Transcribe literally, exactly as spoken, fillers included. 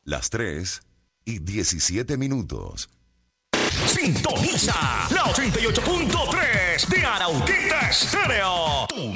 Las tres y diecisiete minutos. Sintoniza la ochenta y ocho punto tres de Arauquita Estéreo. Tu